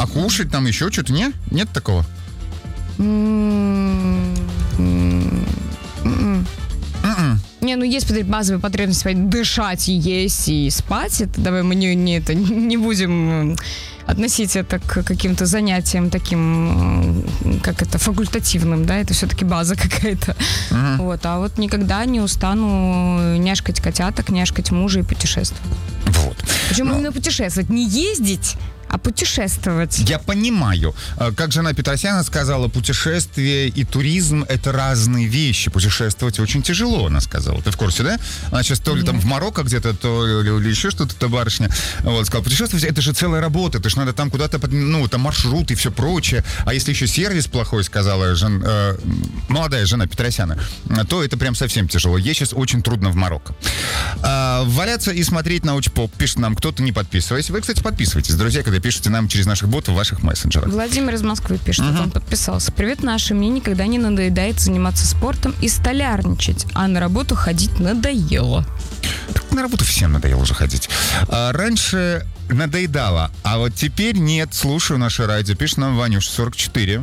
кушать, там еще что-то, нет? Нет такого? Не, ну есть базовые потребности дышать, есть и спать. Это давай мы не будем относить это к каким-то занятиям таким, как это, факультативным, да, это все-таки база какая-то. Вот, а вот никогда не устану няшкать котяток, няшкать мужа и путешествовать. Вот. Причем именно путешествовать, не ездить, а путешествовать. Я понимаю. Как жена Петросяна сказала, путешествие и туризм — это разные вещи. Путешествовать очень тяжело, она сказала. Ты в курсе, да? Она сейчас то ли там в Марокко где-то, то или еще что-то, та барышня. Вот, сказала, путешествовать — это же целая работа. Это же надо там куда-то, там маршрут и все прочее. А если еще сервис плохой, сказала молодая жена Петросяна, то это прям совсем тяжело. Ей сейчас очень трудно в Марокко. Валяться и смотреть научпоп, пишет нам кто-то, не подписываясь. Вы, кстати, подписывайтесь, друзья, когда пишете нам через наших ботов в ваших мессенджерах. Владимир из Москвы пишет, он подписался. Привет, наши. Мне никогда не надоедает заниматься спортом и столярничать, а на работу ходить надоело. Так на работу всем надоело уже ходить. Раньше надоедало, а вот теперь нет. Слушаю наше радио. Пишет нам Ванюш, 44.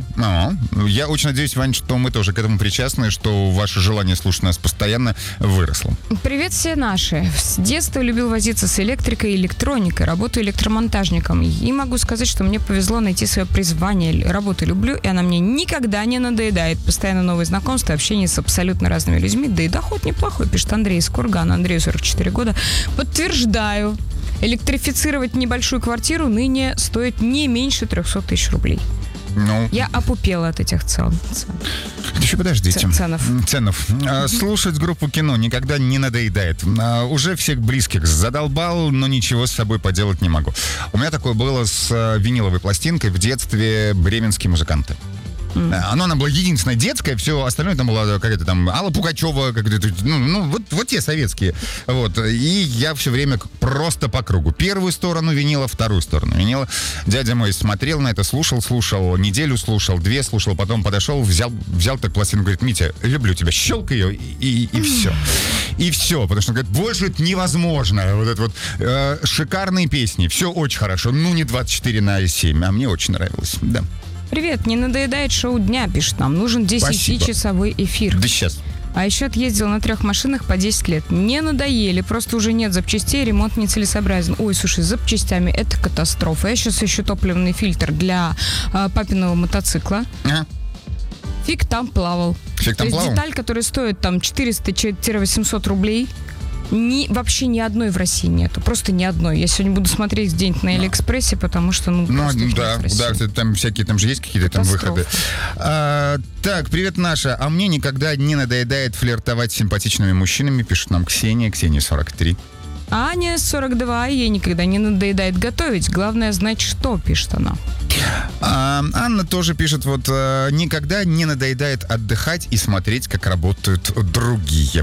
Я очень надеюсь, Вань, что мы тоже к этому причастны, что ваше желание слушать нас постоянно выросло. Привет, все наши. С детства любил возиться с электрикой и электроникой. Работаю электромонтажником. И могу сказать, что мне повезло найти свое призвание. Работу люблю, и она мне никогда не надоедает. Постоянно новые знакомства, общение с абсолютно разными людьми. Да и доход неплохой, пишет Андрей из Кургана. Андрею 44 года. Подтверждаю. Электрифицировать небольшую квартиру ныне стоит не меньше 300 тысяч рублей. Ну, я опупела от этих цен. Еще подождите. Ценов. Слушать группу Кино никогда не надоедает. Уже всех близких задолбал, но ничего с собой поделать не могу. У меня такое было с виниловой пластинкой в детстве «Бременские музыканты». Она была единственная детская, все остальное там была какая-то там Алла Пугачева, вот те советские. Вот. И я все время просто по кругу. Первую сторону винила, вторую сторону винила. Дядя мой смотрел на это, слушал, неделю слушал, 2 слушал, потом подошел, взял так пластинку, говорит: Митя, люблю тебя, щелк ее, и все. И все, потому что, говорит, больше это невозможно. Вот это вот шикарные песни, все очень хорошо, не 24/7, а мне очень нравилось, да. Привет, не надоедает шоу дня, пишет нам. Нужен 10-часовой эфир. Да сейчас. А еще отъездил на 3 машинах по 10 лет. Не надоели, просто уже нет запчастей, ремонт нецелесообразен. Ой, слушай, с запчастями это катастрофа. Я сейчас ищу топливный фильтр для папиного мотоцикла. Фиг там плавал. То есть деталь, которая стоит там 400-800 рублей, вообще ни одной в России нету. Просто ни одной. Я сегодня буду смотреть где-нибудь на Алиэкспрессе, потому что, да, там всякие, там же есть какие-то там выходы. Так, привет, Наша. А мне никогда не надоедает флиртовать с симпатичными мужчинами, пишет нам Ксения 43. Аня 42, ей никогда не надоедает готовить. Главное знать, что, пишет она. Анна тоже пишет, никогда не надоедает отдыхать и смотреть, как работают другие.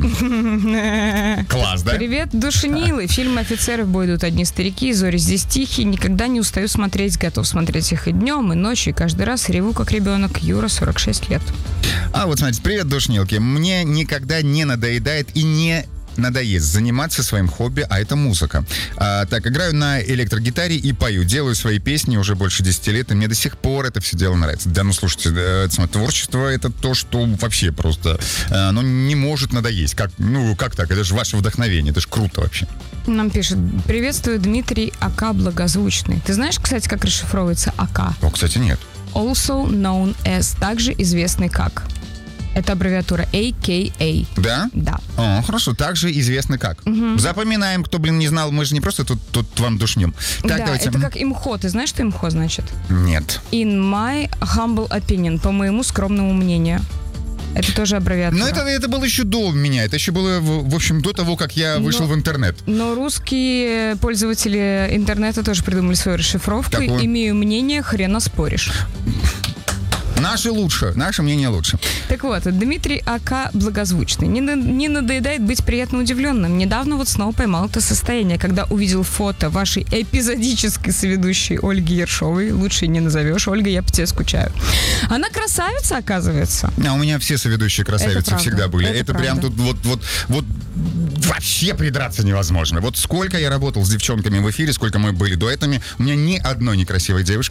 Класс, да? Привет, душенилы. Фильмы «Офицеры в бой идут одни старики», «Зори здесь тихие». Никогда не устаю смотреть, готов смотреть их и днем, и ночью, и каждый раз реву, как ребенок. Юра, 46 лет. Вот смотрите, привет, душнилки. Мне никогда не надоедает и не надоест заниматься своим хобби, а это музыка. Так, играю на электрогитаре и пою. Делаю свои песни уже больше 10 лет, и мне до сих пор это все дело нравится. Да, слушайте, творчество — это то, что вообще просто оно не может надоесть. Как так? Это же ваше вдохновение, это же круто вообще. Нам пишет: приветствую, Дмитрий, АК Благозвучный. Ты знаешь, кстати, как расшифровывается АК? Кстати, нет. Also known as, также известный как. Это аббревиатура AKA. Да? Да. Хорошо, также известный как. Запоминаем, кто, не знал, мы же не просто тут вам душнем. Так, да, давайте. Это как имхо. Ты знаешь, что имхо значит? Нет. In my humble opinion, по моему скромному мнению. Это тоже аббревиатура. Но это было еще до меня. Это еще было, в общем, до того, как я вышел в интернет. Но русские пользователи интернета тоже придумали свою расшифровку. Какую? Имею мнение, хрена споришь. Наши лучше, наше мнение лучше. Так вот, Дмитрий АК Благозвучный. Не надоедает быть приятно удивленным. Недавно снова поймал это состояние, когда увидел фото вашей эпизодической соведущей Ольги Ершовой. Лучше не назовешь. Ольга, я по тебе скучаю. Она красавица, оказывается. У меня все соведущие красавицы всегда были. Это прям тут вот вообще придраться невозможно. Вот сколько я работал с девчонками в эфире, сколько мы были дуэтами, у меня ни одной некрасивой девушки